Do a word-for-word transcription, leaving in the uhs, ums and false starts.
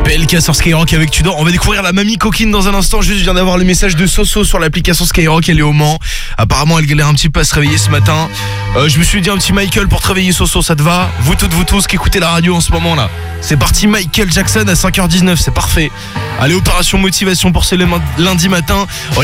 P L K sur Skyrock avec Tudor. On va découvrir la mamie coquine dans un instant. Juste, je viens d'avoir le message de Soso sur l'application Skyrock. Elle est au Mans. Apparemment, elle galère un petit peu à se réveiller ce matin. Euh, je me suis dit un petit Michael pour te réveiller, Soso, ça te va? Vous toutes, vous tous qui écoutez la radio en ce moment là. C'est parti, Michael Jackson à cinq heures dix-neuf, c'est parfait. Allez, opération motivation pour ce lundi matin.